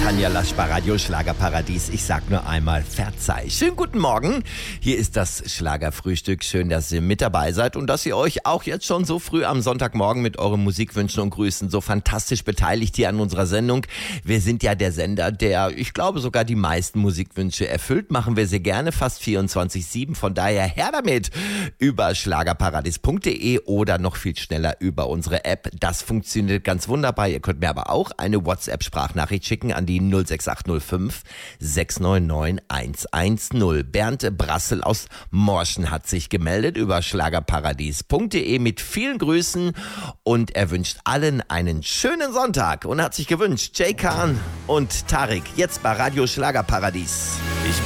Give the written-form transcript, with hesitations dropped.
Tanja Lasch bei Radio Schlagerparadies. Ich sag nur einmal Verzeih. Schönen guten Morgen. Hier ist das Schlagerfrühstück. Schön, dass ihr mit dabei seid und dass ihr euch auch jetzt schon so früh am Sonntagmorgen mit euren Musikwünschen und Grüßen so fantastisch beteiligt hier an unserer Sendung. Wir sind ja der Sender, der, ich glaube, sogar die meisten Musikwünsche erfüllt. Machen wir sehr gerne, fast 24/7. Von daher her damit über schlagerparadies.de oder noch viel schneller über unsere App. Das funktioniert ganz wunderbar. Ihr könnt mir aber auch eine WhatsApp-Sprachnachricht schicken an die 06805 699 110. Bernd Brassel aus Morschen hat sich gemeldet über schlagerparadies.de mit vielen Grüßen und er wünscht allen einen schönen Sonntag und hat sich gewünscht Jay Khan und Tarek jetzt bei Radio Schlagerparadies.